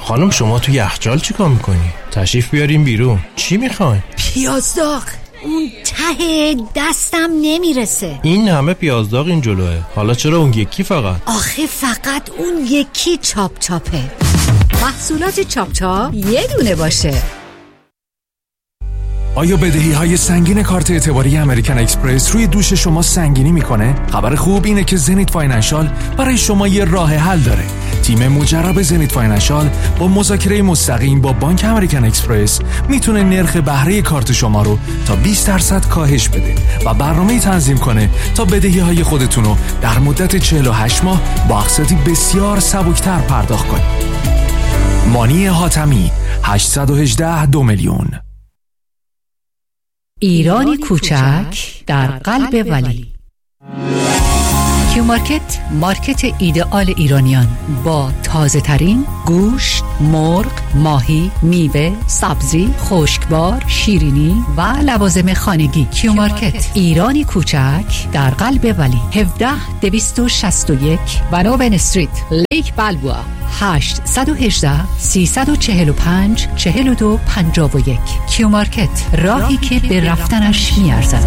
خانم شما تو یخچال چیکار میکنی؟ تشریف بیاریم بیرون. چی میخواین؟ پیاز داغ. اون ته دستم نمیرسه. این همه پیاز داغ این جلوه. حالا چرا اون یکی فقط؟ آخه فقط اون یکی چاپ چاپه. محصولات چاپ چاپ یه دونه باشه. آیا بدهی‌های سنگین کارت اعتباری امریکن اکسپرس روی دوش شما سنگینی میکنه؟ خبر خوب اینه که زنیت فاینانشال برای شما یه راه حل داره. تیم مجرب زنیت فاینانشال با مذاکره مستقیم با بانک امریکن اکسپرس میتونه نرخ بهره کارت شما رو تا 20% کاهش بده و برنامه‌ای تنظیم کنه تا بدهی‌های خودتون رو در مدت 48 ماه با اقساطی بسیار سبکتر پرداخت کنید. مانی حاتمی 818 2 میلیون. ایرانی کوچک در قلب ولی. کیو مارکت، مارکت ایدئال ایرانیان با تازه ترین گوشت، مرغ، ماهی، میوه، سبزی، خشکبار، شیرینی و لوازم خانگی. کیو مارکت، ایرانی کوچک در قلب ولی. 17261 بناوین استریت، لیک بلبوا. 818 345 4251. کیو مارکت، راهی که به رفتنش میارزد.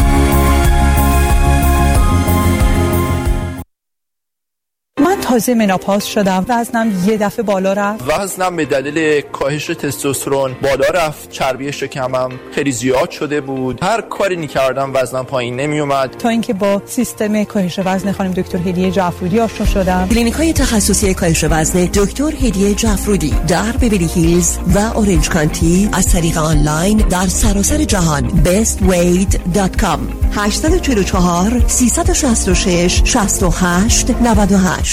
من تازه مناپاز شدم. وزنم یه دفعه بالا رفت. وزنم به دلیل کاهش تستوسترون بالا رفت. چربی شکمم خیلی زیاد شده بود. هر کاری می‌کردم وزنم پایین نمیومد. تا اینکه با سیستم کاهش وزن خانم دکتر هدیه جعفرودی آشنا شدم. کلینیک‌های تخصصی کاهش وزن دکتر هدیه جعفرودی در بیولی هیلز و اورنج کانتی از طریق آنلاین در سراسر جهان. bestweight.com 844 366 68 98.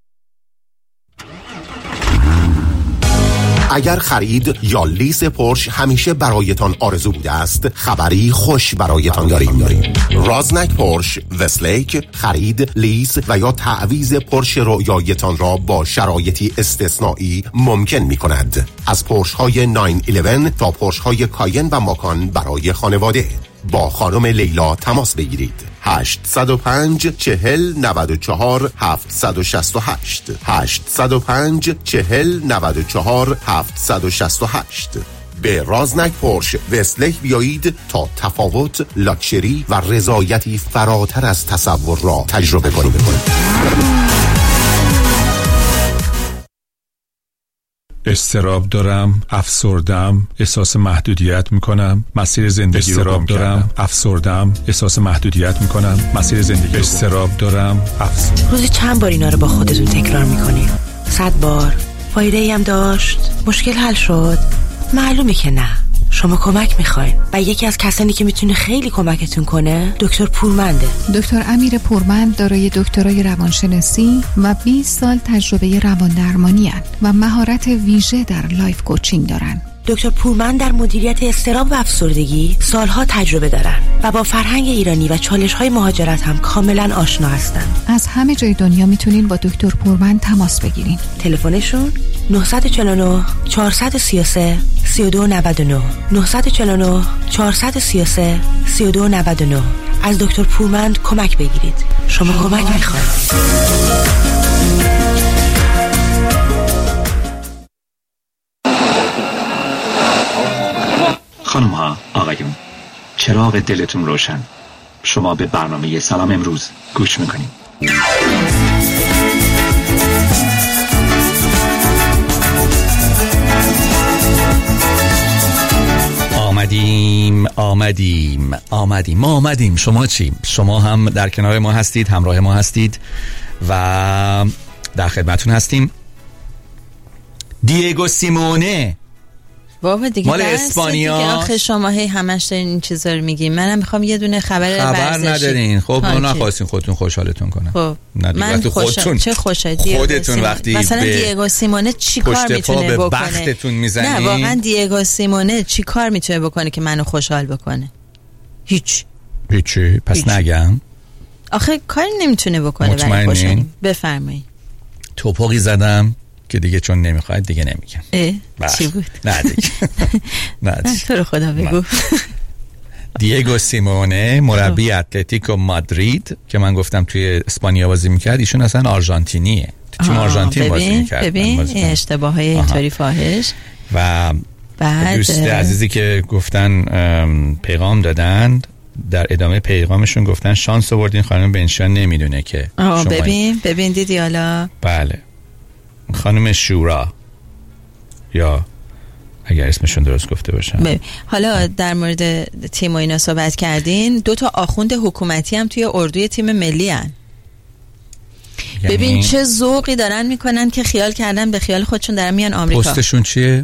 اگر خرید یا لیز پورش همیشه برایتان آرزو بوده است، خبری خوش برایتان داریم. رازنک پورش وستلیک خرید، لیز و یا تعویض پورش رویایتان را با شرایطی استثنایی ممکن می کند. از پورش های 911 تا پورش های کاین و ماکان برای خانواده. با خانم لیلا تماس بگیرید. 805 40 94 768 805 40 94 768. به رازنک پورش وستلیک بیایید تا تفاوت، لاکچری و رضایتی فراتر از تصور را تجربه کنید. استراب دارم، افسردم، احساس محدودیت میکنم، مسیر زندگی رو گم کردم. افسردم، احساس محدودیت میکنم، مسیر زندگی رو استراب دارم، روزی چند بار اینا رو با خودتون تکرار میکنی؟ 100 بار؟ فایده‌ای هم داشت؟ مشکل حل شد؟ معلومه که نه. شما کمک میخواین و یکی از کسانی که میتونه خیلی کمکتون کنه دکتر پورمنده. دکتر امیر پورمند دارای دکترای روانشناسی و 20 سال تجربه رواندرمانی هستند و مهارت ویژه در لایف کوچینگ دارن. دکتر پورمند در مدیریت اضطراب و افسردگی سالها تجربه دارن و با فرهنگ ایرانی و چالش‌های مهاجرت هم کاملا آشنا هستن. از همه جای دنیا میتونین با دکتر پورمند تماس بگیرین. تلفنشون 949 433 3299 949 433 3299. از دکتر پورمند کمک بگیرید. شما کمک میخواید. خانم ها، آقایون، چراغ دلتون روشن. شما به برنامه سلام امروز گوش میکنید. ما آمدیم. شما چی؟ شما هم در کنار ما هستید، همراه ما هستید و در خدمتون هستیم. دیگو سیمونه بابا دیگه مال اسپانیا. آخه شما هی همش دارین این چیزا رو میگین. منم میخوام یه دونه خبر ندارین. خب ما نخواستین خودتون خوشحالتون کنن. خب من خوشم. چه خوشه خودتون وقتی مثلا دیگو سیمونه چی کار میتونه بکنه؟ بختتون میزنین. نه واقعا دیگو سیمونه چی کار میتونه بکنه که منو خوشحال بکنه؟ هیچی. پس نگم. آخه کاری نمیتونه بکنه برای خوشحالی. بفرمایید. توپقی زدم که دیگه چون نمیخواید دیگه نمیگم. چی بود؟ نه دیگه. تو رو خدا بگو. دیگو سیمونه مربی اتلتیکو مادرید که من گفتم توی اسپانیا بازی میکرد، ایشون اصلا آرژانتینیه، تیم آرژانتین بازی می‌کرد. ببین اشتباههای اینطوری فاحش. و دوست عزیزی که گفتن پیغام دادن، در ادامه پیغامشون گفتن شانس آوردین خانم بنشان نمیدونه که ببین دیدی حالا. بله خانم شورا، یا اگر اسمشون درست گفته باشم. حالا در مورد تیم و اینا صحبت کردین، 2 آخوند حکومتی هم توی اردوی تیم ملی هن. ببین چه ذوقی دارن میکنن که خیال کردن به خیال خودشون دارن میان آمریکا. پستشون چیه؟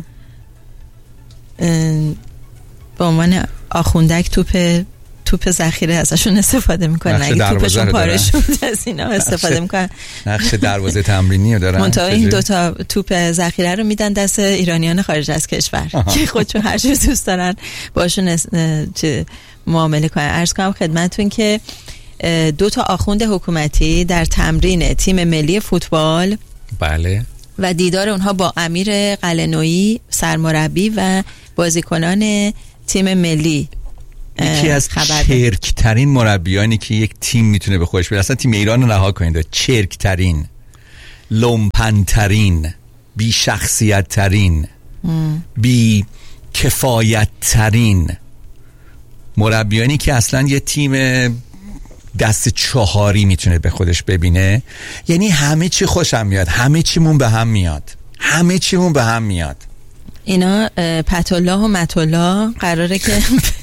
به عنوان آخوندک توپ ذخیره ازشون استفاده میکنن. اگه توپشون پاره شد از اینا استفاده میکنن. نقش دروازه تمرینی رو دارن. منتها این 2 توپ ذخیره رو میدن دست ایرانیان خارج از کشور که خودشون هر چیز دوست دارن باشون معامله کنن. عرض کنم خدمتتون که 2 آخوند حکومتی در تمرین تیم ملی فوتبال، بله، و دیدار اونها با امیر قلعه‌نویی سرمربی و بازیکنان تیم ملی، یکی از چرکترین مربیانی که یک تیم میتونه به خودش بیاره. اصلا تیم ایران رو رها کنید، چرکترین، لومپنترین، بی شخصیت ترین، بی کفایت ترین مربیانی که اصلا یه تیم دست 4 میتونه به خودش ببینه. یعنی همه چی خوشم میاد، همه چیمون به هم میاد. اینا پتالله و متالله قراره که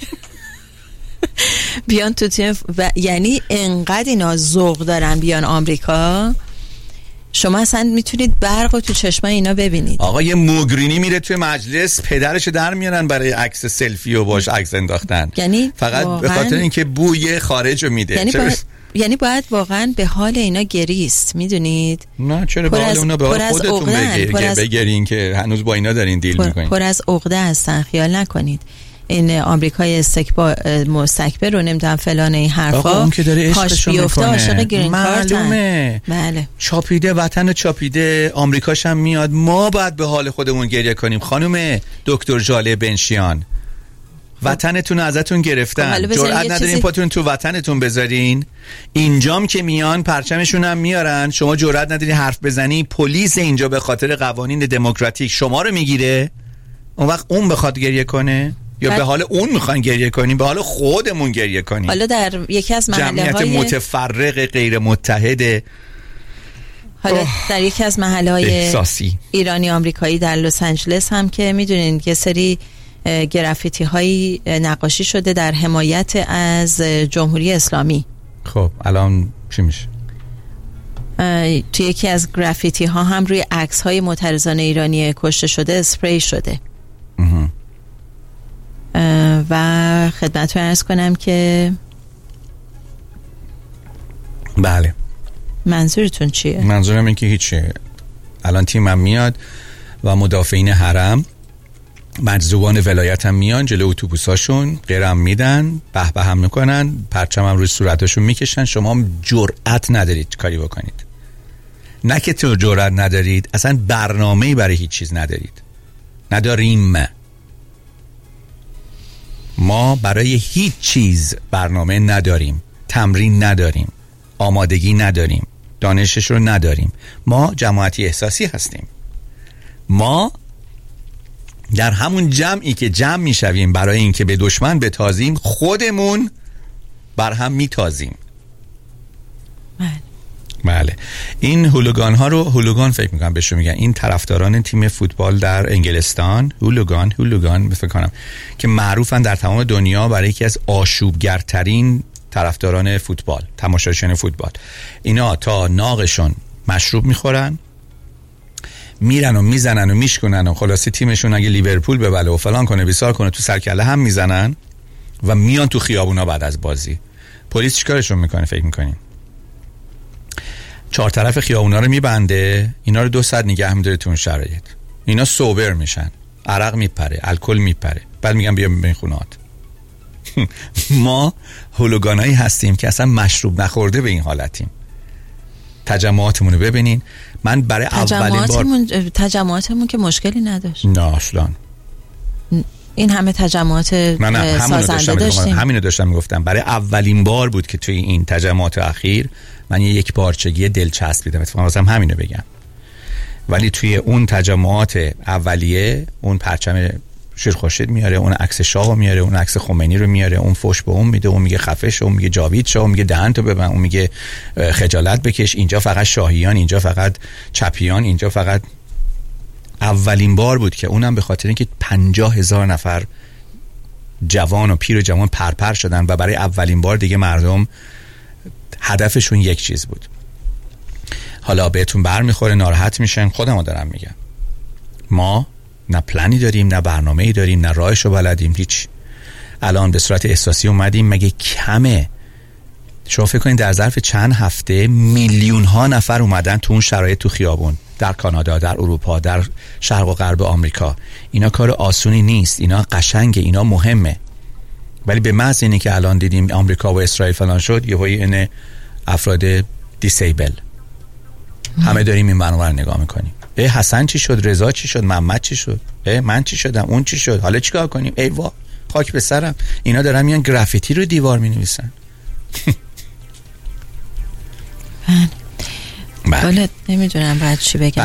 بیان تو تیم و یعنی انقدر اینا ذوق دارن بیان آمریکا، شما اصلا میتونید برق رو تو چشمای اینا ببینید. آقا یه موگرینی میره توی مجلس، پدرشو در میارن برای عکس سلفی و باش عکس انداختن، یعنی فقط به خاطر اینکه بوی خارج رو میده. یعنی باید واقعا به حال اینا گریست، میدونید؟ نه چرا به حال اونا، به حال خودتون بگرین که هنوز با اینا دارین دیل میکنین. پر از عقده هستن، خیال نکنید این آمریکای مستکبر رو نمیدونم فلان این حرفا اون که داره عشقشو میکنه، عاشق گرین کارت. بله چاپیده وطن چاپیده، آمریکاش هم میاد. ما باید به حال خودمون گریه کنیم. خانم دکتر جاله بنشیان، وطنتون ازتون گرفتن، جرئت ندارین پاتون تو وطنتون بذارین. اینجام که میان پرچمشون هم میارن، شما جرئت ندارین حرف بزنی. پلیس اینجا به خاطر قوانین دموکراتیک شما رو میگیره. اون وقت اون بخواد گریه کنه یا به حال اون میخوان گریه کنیم؟ به حال خودمون گریه کنیم. حالا در یکی از محله‌های جمعیت متفرق غیر متحده، حالا در یکی از محله‌های احساسی ایرانی آمریکایی در لس آنجلس هم که میدونین یه سری گرافیتی هایی نقاشی شده در حمایت از جمهوری اسلامی. خب الان چی میشه؟ توی یکی از گرافیتی ها هم روی عکس های معترضان ایرانی کشته شده اسپری شده. و خدمتتون عرض کنم که بله. منظورتون چیه؟ منظورم این که هیچی. الان تیمم میاد و مدافعین حرم، مجذوبان ولایت هم میان جلو اتوبوساشون غیرم میدن، به به هم میکنن، پرچم هم روی صورتاشون میکشن. شما هم جرأت ندارید کاری بکنید. نه که تو جرأت ندارید، اصلا برنامه‌ای برای هیچ چیز نداریم. ما برای هیچ چیز برنامه نداریم، تمرین نداریم، آمادگی نداریم، دانشش رو نداریم. ما جماعتی احساسی هستیم. ما در همون جمعی که جمع میشویم برای اینکه به دشمن بتازیم، خودمون بر هم میتازیم. بله. این هولوگان ها رو هولوگان فکر میکنم بهشون میگن، این طرفداران تیم فوتبال در انگلستان، هولوگان فکر کنم، که معروفن در تمام دنیا برای یکی از آشوبگرترین طرفداران فوتبال، تماشاچیان فوتبال. اینا تا ناقشون مشروب میخورن، میرن و میزنن و میشکنن و خلاصی تیمشون اگه لیورپول ببله و فلان کنه بیسار کنه تو سرکله هم میزنن و میان تو خیابونا بعد از بازی. پلیس چیکارشون میکنه فکر میکنین؟ 4 طرف خیابونا رو میبنده، اینا رو 2 ساعت نگه میداره تو اون شرایط. اینا سوبر میشن، عرق میپره، الکل میپره، بعد میگن بیا ببین خونه‌هات. ما هولوگانایی هستیم که اصلا مشروب نخورده به این حالتیم. تجمعاتمون رو ببینین. من برای اولین بار تجمعاتمون که مشکلی نداشت. نه اصلا. این همه تجمعات سازنده داشتیم. همینو داشتم میگفتم. برای اولین بار بود که توی این تجمعات اخیر من یک پارچگی دلچسب دیدم. اتفاقا واسم همینو بگم. ولی توی اون تجمعات اولیه اون پرچم شیر خورشید میاره، اون عکس شاه میاره، اون عکس خمینی رو میاره، اون فوش به اون میده، اون میگه خفه شو، اون میگه جاوید شو، اون میگه دهن تو ببند، اون میگه خجالت بکش، اینجا فقط شاهیان، اینجا فقط چپیان، اینجا فقط. اولین بار بود که اونم به خاطر اینکه 50,000 نفر جوان و پیر و جوان پرپر شدن و برای اولین بار دیگه مردم هدفشون یک چیز بود. حالا بهتون بر میخوره، ناراحت میشن، خودمو دارم میگم، ما نه پلنی داریم، نه برنامه‌ای داریم، نه راهشو بلدیم، هیچ. الان به صورت احساسی اومدیم، مگه کمه؟ شما فکر کنید در ظرف چند هفته میلیون ها نفر اومدن تو اون شرایط تو خیابون، در کانادا، در اروپا، در شرق و غرب آمریکا. اینا کار آسونی نیست، اینا قشنگه، اینا مهمه. ولی به محض اینی که الان دیدیم آمریکا و اسرائیل فلان شد، یهویی این افراد دیسیبل همه داریم این برنامه نگاه میکنیم. حسن چی شد؟ رضا چی شد؟ محمد چی شد؟ من چی شدم؟ اون چی شد؟ حالا چیکار کنیم؟ ای وا، خاک به سرم. اینا دارن میان گرافیتی رو دیوار مینویسن. بله نمیدونم بعد چی بگم.